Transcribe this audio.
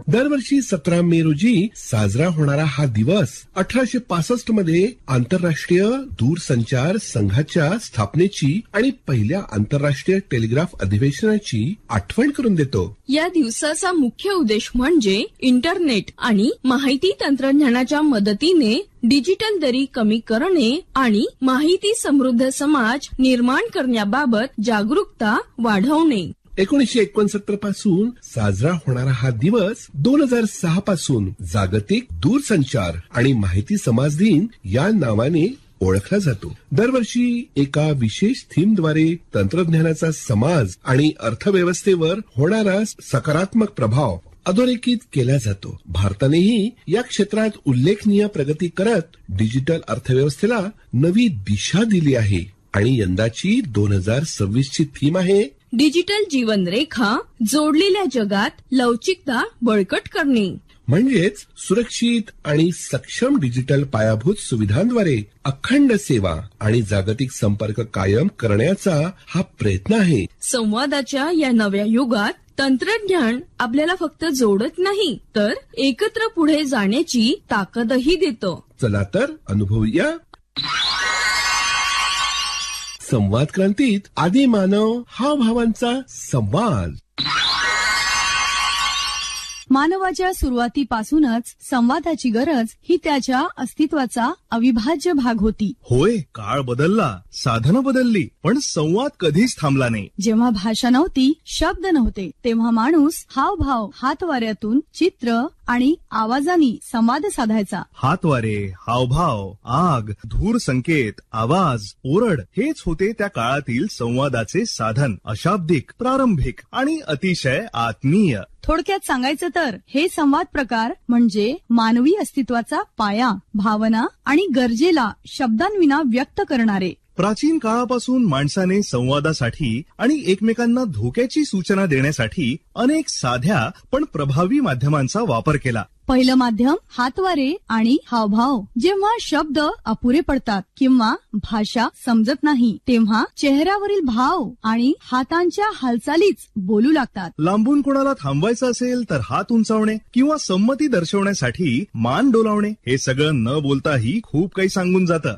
दरवर्षी 17 मे रोजी साजरा होणारा हा दिवस 1865 मध्ये आंतरराष्ट्रीय दूरसंचार संघाच्या स्थापनेची आणि पहिल्या आंतरराष्ट्रीय टेलिग्राफ अधिवेशनाची आठवण करून देतो. या दिवसाचा मुख्य उद्देश म्हणजे इंटरनेट आणि माहिती तंत्रज्ञानाच्या मदतीने डिजिटल दरी कमी करणे आणि माहिती समृद्ध समाज निर्माण करण्याबाबत जागरूकता वाढवणे. 1969 पासून साजरा होणारा हा दिवस 2006 पासून जागतिक दूरसंचार आणि माहिती समाज दिन या नावाने ओळखला जातो. दरवर्षी एका विशेष थीमद्वारे तंत्रज्ञानाचा समाज आणि अर्थव्यवस्थेवर होणारा सकारात्मक प्रभाव अधोरेखित केला जातो. भारतानेही या क्षेत्रात उल्लेखनीय प्रगती करत डिजिटल अर्थव्यवस्थेला नवी दिशा दिली आहे आणि यंदाची 2026 ची थीम आहे डिजिटल जीवनरेखा, जोडलेल्या जगात लवचिकता बळकट करणे. म्हणजेच सुरक्षित आणि सक्षम डिजिटल पायाभूत सुविधांद्वारे अखंड सेवा आणि जागतिक संपर्क कायम करण्याचा हा प्रयत्न आहे. संवादाच्या या नव्या युगात तंत्रज्ञान आपल्याला फक्त जोडत नाही तर एकत्र पुढे जाण्याची ताकदही देतं. चला तर अनुभवूया. संवाद क्रांतीत आदी मानव हावभावांचा संवाद. मानवाच्या सुरुवातीपासूनच संवादाची गरज ही त्याच्या अस्तित्वाचा अविभाज्य भाग होती. होय, काळ बदलला, साधनं बदलली, पण संवाद कधीच थांबला नाही. जेव्हा भाषा नव्हती, शब्द नव्हते, तेव्हा माणूस हावभाव, हातवाऱ्यातून चित्र आणि आवाजानी संवाद साधायचा. हातवारे, हावभाव, आग, धूर संकेत, आवाज, ओरड हेच होते त्या काळातील संवादाचे साधन. अशाब्दिक, प्रारंभिक आणि अतिशय आत्मीय. थोडक्यात सांगायचं तर हे संवाद प्रकार म्हणजे मानवी अस्तित्वाचा पाया, भावना आणि गरजेला शब्दांविना व्यक्त करणारे. प्राचीन काळापासून माणसाने संवादासाठी आणि एकमेकांना धोक्याची सूचना देण्यासाठी अनेक साध्या पण प्रभावी माध्यमांचा वापर केला. पहिलं माध्यम हातवारे आणि हावभाव. जेव्हा शब्द अपुरे पडतात किंवा भाषा समजत नाही तेव्हा चेहऱ्यावरील भाव आणि हातांच्या हालचालीच बोलू लागतात. लांबून कोणाला थांबवायचं असेल तर हात उंचावणे किंवा संमती दर्शवण्यासाठी मान डोलावणे हे सगळं न बोलताही खूप काही सांगून जातं.